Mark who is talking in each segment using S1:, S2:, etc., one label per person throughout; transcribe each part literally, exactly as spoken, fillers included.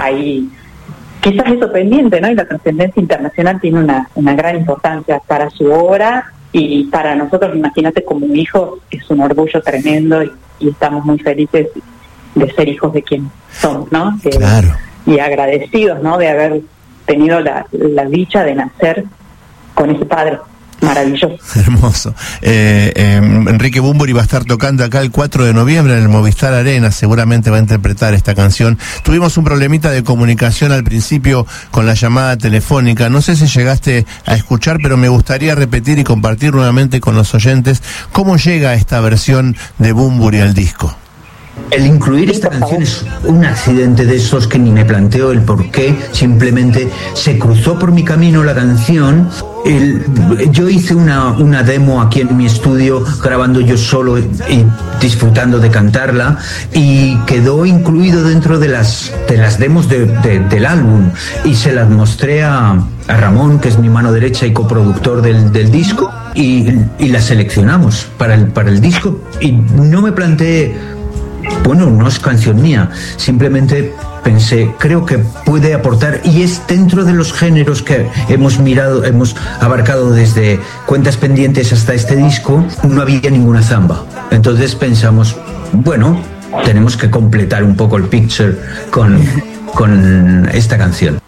S1: ahí quizás eso pendiente, ¿no? Y la trascendencia internacional tiene una, una gran importancia para su obra y para nosotros, imagínate, como hijos, es un orgullo tremendo y, y estamos muy felices de ser hijos de quien somos, ¿no? Que,
S2: claro.
S1: Y agradecidos, ¿no? De haber tenido la, la dicha de nacer con ese padre maravilloso.
S2: Hermoso. Eh, eh, Enrique Bunbury va a estar tocando acá el cuatro de noviembre en el Movistar Arena, seguramente va a interpretar esta canción. Tuvimos un problemita de comunicación al principio con la llamada telefónica, no sé si llegaste a escuchar, pero me gustaría repetir y compartir nuevamente con los oyentes cómo llega esta versión de Bunbury al disco.
S3: El incluir esta canción es un accidente de esos que ni me planteo el por qué, simplemente se cruzó por mi camino la canción. El, yo hice una, una demo aquí en mi estudio, grabando yo solo y disfrutando de cantarla, y quedó incluido dentro de las, de las demos de, de, del álbum, y se las mostré a, a Ramón, que es mi mano derecha y coproductor del, del disco, y, y la seleccionamos para el, para el disco, y no me planteé, bueno, no es canción mía, simplemente pensé, creo que puede aportar, y es dentro de los géneros que hemos mirado, hemos abarcado desde Cuentas Pendientes hasta este disco, no había ninguna zamba. Entonces pensamos, bueno, tenemos que completar un poco el picture con, con esta canción.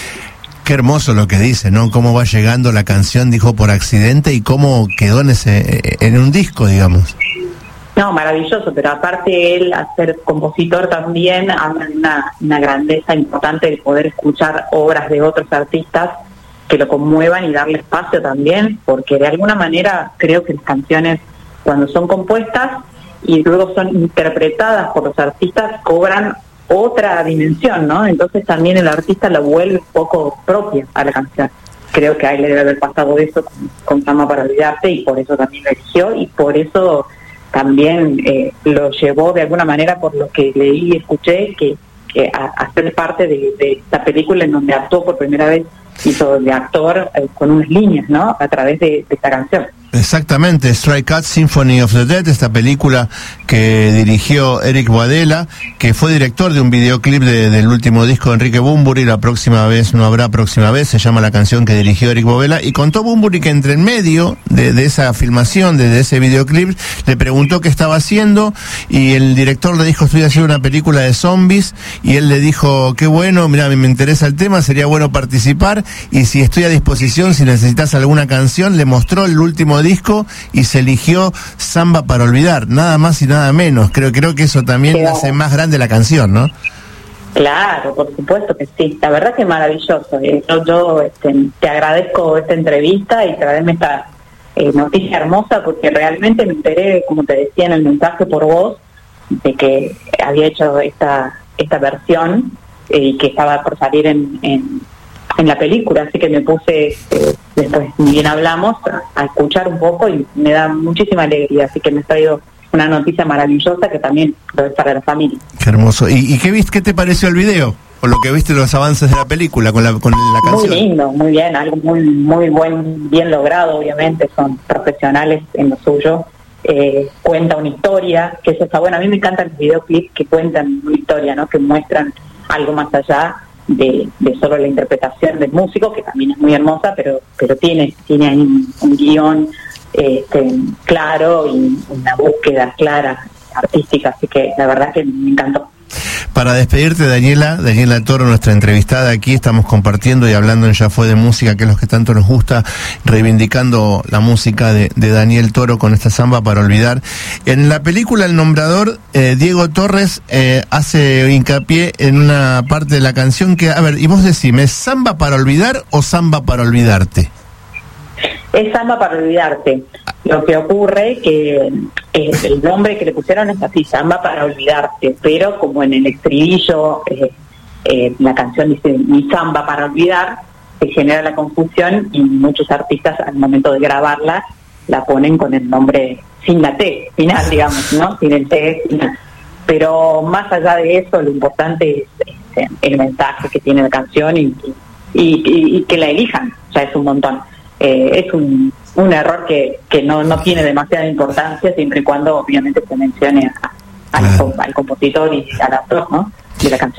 S2: Qué hermoso lo que dice, ¿no? Cómo va llegando la canción, dijo, por accidente, y cómo quedó en ese, en un disco, digamos.
S1: No, maravilloso, pero aparte él, al ser compositor también, habla de una, una grandeza importante de poder escuchar obras de otros artistas que lo conmuevan y darle espacio también, porque de alguna manera creo que las canciones, cuando son compuestas y luego son interpretadas por los artistas, cobran otra dimensión, ¿no? Entonces también el artista la vuelve un poco propia a la canción. Creo que a él le debe haber pasado eso con, con Samba para olvidarte, y por eso también lo eligió, y por eso también eh, lo llevó de alguna manera, por lo que leí y escuché, que, que a, a ser parte de, de esta película en donde actuó por primera vez, hizo de actor eh, con unas líneas, ¿no? A través de, de esta canción.
S2: Exactamente, Stray Cats Symphony of the Dead, esta película que dirigió Eric Boadella, que fue director de un videoclip de, del último disco de Enrique Bunbury, La próxima vez no habrá próxima vez, se llama la canción que dirigió Eric Boadella, y contó Bunbury que entre en medio de, de esa filmación, de, de ese videoclip, le preguntó qué estaba haciendo, y el director le dijo, estoy haciendo una película de zombies, y él le dijo, qué bueno, mira, me interesa el tema, sería bueno participar, y si estoy a disposición, si necesitas alguna canción. Le mostró el último disco y se eligió Samba para olvidar, nada más y nada menos. Creo, creo que eso también claro. hace más grande la canción, ¿no?
S1: Claro, por supuesto que sí. La verdad que es maravilloso. Yo, yo este, te agradezco esta entrevista y traerme esta eh, noticia hermosa, porque realmente me enteré, como te decía en el mensaje por voz, de que había hecho esta esta versión eh, y que estaba por salir en, en en la película, así que me puse, eh, después ni bien hablamos, a, a escuchar un poco, y me da muchísima alegría, así que me ha traído una noticia maravillosa que también lo es para la familia.
S2: Qué hermoso. ¿Y, y qué viste, qué te pareció el video? O lo que viste los avances de la película con la con la canción.
S1: Muy lindo, muy bien, algo muy muy buen, bien logrado, obviamente, son profesionales en lo suyo. Eh, cuenta una historia, que eso está bueno. A mí me encantan los videoclips que cuentan una historia, ¿no? Que muestran algo más allá de, de solo la interpretación del músico, que también es muy hermosa, pero pero tiene tiene ahí un, un guión este, claro y una búsqueda clara artística, así que la verdad que me encantó.
S2: Para despedirte, Daniela, Daniela Toro, nuestra entrevistada aquí, estamos compartiendo y hablando en Ya Fue de Música, que es lo que tanto nos gusta, reivindicando la música de, de Daniel Toro con esta Samba para olvidar. En la película El Nombrador, eh, Diego Torres eh, hace hincapié en una parte de la canción que, a ver, y vos decime, ¿es Samba para olvidar o Samba para olvidarte?
S1: Es Samba para olvidarte. Lo que ocurre que eh, el nombre que le pusieron es así, Samba para olvidarte, pero como en el estribillo eh, eh, la canción dice mi samba para olvidar, se genera la confusión y muchos artistas al momento de grabarla la ponen con el nombre sin la T final, digamos, ¿no? Sin el T final. Pero más allá de eso, lo importante es, es el mensaje que tiene la canción y, y, y, y que la elijan, ya es un montón. Eh, es un, un error que, que no, no tiene demasiada importancia, siempre y cuando obviamente se mencione a, a, al, al compositor y al autor, ¿no?, de la canción.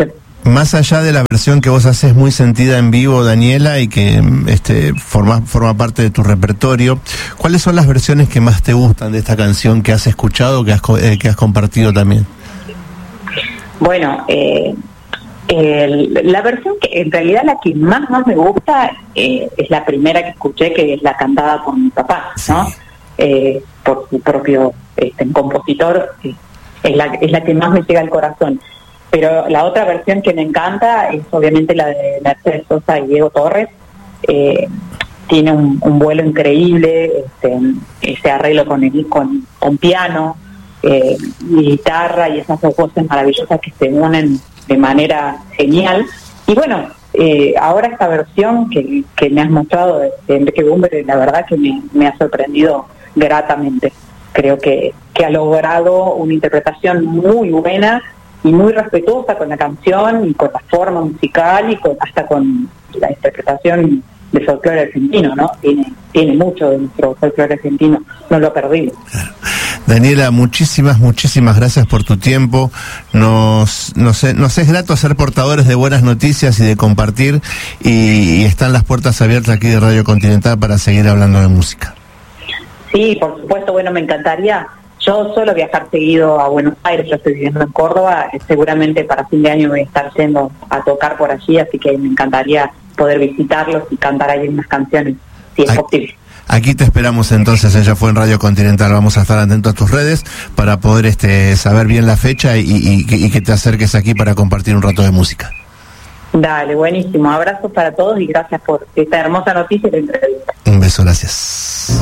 S2: Más allá de la versión que vos haces muy sentida en vivo, Daniela, y que este forma, forma parte de tu repertorio, ¿cuáles son las versiones que más te gustan de esta canción que has escuchado, que has, eh, que has compartido también?
S1: Bueno, eh, el, la versión que en realidad la que más, más me gusta eh, es la primera que escuché, que es la cantada por mi papá, ¿no? Sí. Eh, por su propio este, compositor, eh, es, la, es la que más me llega al corazón. Pero la otra versión que me encanta es obviamente la de Mercedes Sosa y Diego Torres. Eh, tiene un, un vuelo increíble, este, ese arreglo con el con, con piano, eh, y guitarra, y esas dos voces maravillosas que se unen de manera genial. Y bueno, eh, ahora esta versión que, que me has mostrado de, de Enrique Bunbury, la verdad que me, me ha sorprendido gratamente. Creo que, que ha logrado una interpretación muy buena y muy respetuosa con la canción y con la forma musical y con, hasta con la interpretación del folclore argentino, ¿no? Tiene, tiene mucho de nuestro folclore argentino, no lo perdimos.
S2: Daniela, muchísimas, muchísimas gracias por tu tiempo. Nos, nos, nos es grato ser portadores de buenas noticias y de compartir, y, y están las puertas abiertas aquí de Radio Continental para seguir hablando de música.
S1: Sí, por supuesto, bueno, me encantaría. Yo suelo viajar seguido a Buenos Aires, yo estoy viviendo en Córdoba, seguramente para fin de año voy a estar yendo a tocar por allí, así que me encantaría poder visitarlos y cantar ahí unas canciones, si es posible.
S2: Aquí te esperamos entonces, ella fue en Radio Continental, vamos a estar atentos a tus redes para poder este saber bien la fecha y, y, y que te acerques aquí para compartir un rato de música.
S1: Dale, buenísimo, abrazos para todos y gracias por esta hermosa noticia y la entrevista.
S2: Un beso, gracias.